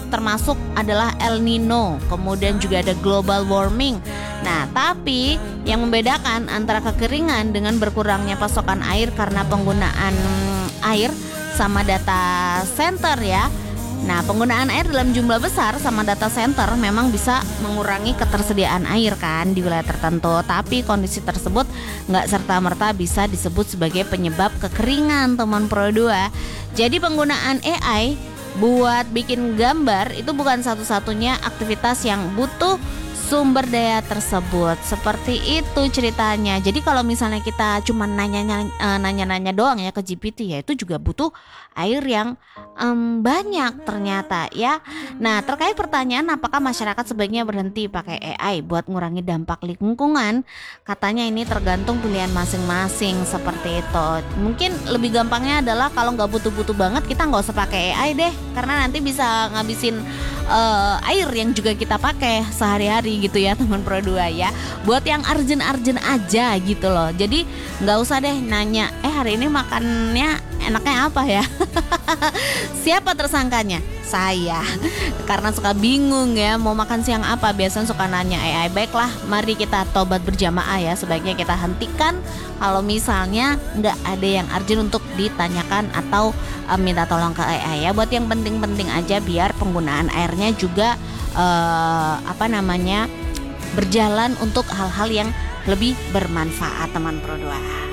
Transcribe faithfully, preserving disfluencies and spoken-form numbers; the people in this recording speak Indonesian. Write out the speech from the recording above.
termasuk adalah El Nino, kemudian juga ada global warming. Nah, tapi yang membedakan antara kekeringan dengan berkurangnya pasokan air karena penggunaan air sama data center ya. Nah, penggunaan air dalam jumlah besar sama data center memang bisa mengurangi ketersediaan air kan di wilayah tertentu. Tapi kondisi tersebut nggak serta-merta bisa disebut sebagai penyebab kekeringan, teman Pro dua. Jadi penggunaan A I buat bikin gambar itu bukan satu-satunya aktivitas yang butuh sumber daya tersebut. Seperti itu ceritanya. Jadi kalau misalnya kita cuma nanya-nanya, nanya-nanya doang ya ke G P T, ya itu juga butuh air yang um, banyak ternyata ya. Nah, terkait pertanyaan apakah masyarakat sebaiknya berhenti pakai A I buat ngurangi dampak lingkungan, katanya ini tergantung pilihan masing-masing seperti itu. Mungkin lebih gampangnya adalah kalau nggak butuh-butuh banget kita nggak usah pakai A I deh, karena nanti bisa ngabisin uh, air yang juga kita pakai sehari-hari gitu ya teman Pro dua ya. Buat yang urgent-urgent aja gitu loh. Jadi nggak usah deh nanya, eh hari ini makannya enaknya apa ya? Siapa tersangkanya? Saya. Karena suka bingung ya mau makan siang apa, biasanya suka nanya A I. Baiklah, mari kita tobat berjamaah ya. Sebaiknya kita hentikan kalau misalnya nggak ada yang urgent untuk ditanyakan atau uh, minta tolong ke A I ya. Buat yang penting-penting aja biar penggunaan airnya juga uh, apa namanya berjalan untuk hal-hal yang lebih bermanfaat teman Pro dua.